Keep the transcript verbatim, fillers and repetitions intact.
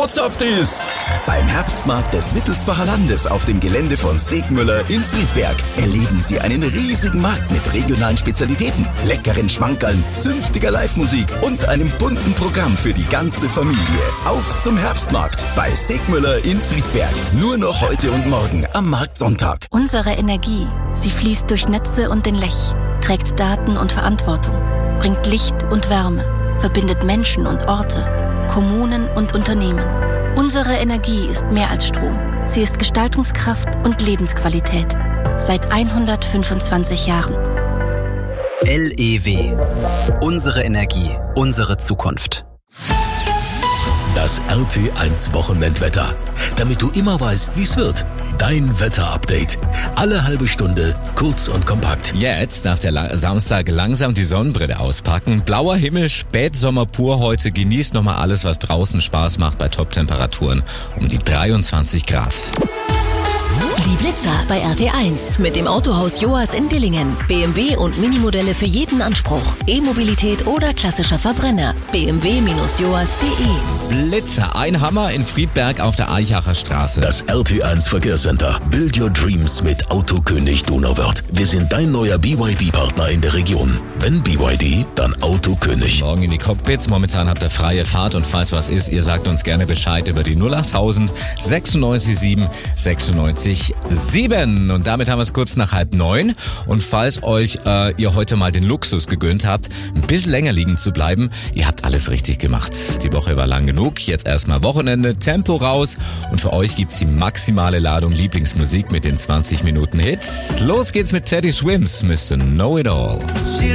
Bootsaftis! Beim Herbstmarkt des Wittelsbacher Landes auf dem Gelände von Segmüller in Friedberg erleben Sie einen riesigen Markt mit regionalen Spezialitäten, leckeren Schmankerln, zünftiger Live-Musik und einem bunten Programm für die ganze Familie. Auf zum Herbstmarkt bei Segmüller in Friedberg. Nur noch heute und morgen am Marktsonntag. Unsere Energie, sie fließt durch Netze und den Lech, trägt Daten und Verantwortung, bringt Licht und Wärme, verbindet Menschen und Orte, Kommunen und Unternehmen. Unsere Energie ist mehr als Strom. Sie ist Gestaltungskraft und Lebensqualität. Seit hundertfünfundzwanzig Jahren. L E W. Unsere Energie, unsere Zukunft. Das R T eins Wochenendwetter. Damit du immer weißt, wie es wird. Dein Wetter-Update. Alle halbe Stunde, kurz und kompakt. Jetzt darf der La- Samstag langsam die Sonnenbrille auspacken. Blauer Himmel, Spätsommer pur heute. Genießt nochmal alles, was draußen Spaß macht bei Top-Temperaturen. Um die dreiundzwanzig Grad. Die Blitzer bei R T eins mit dem Autohaus Joas in Dillingen. B M W und Minimodelle für jeden Anspruch. E-Mobilität oder klassischer Verbrenner. b m w Bindestrich joas Punkt de. Blitzer, ein Hammer in Friedberg auf der Eichacher Straße. Das R T eins Verkehrscenter. Build your dreams mit Autokönig Donauwörth. Wir sind dein neuer B Y D-Partner in der Region. Wenn B Y D, dann Autokönig. Morgen in die Cockpits. Momentan habt ihr freie Fahrt und falls was ist, ihr sagt uns gerne Bescheid über die null achttausend sechsundneunzig sieben sechsundneunzig sieben. Und damit haben wir es kurz nach halb neun. Und falls euch äh, ihr heute mal den Luxus gegönnt habt, ein bisschen länger liegen zu bleiben, ihr habt alles richtig gemacht. Die Woche war lang genug. Jetzt erstmal Wochenende, Tempo raus. Und für euch gibt's die maximale Ladung Lieblingsmusik mit den zwanzig Minuten Hits. Los geht's mit Teddy Swims, Mister Know It All.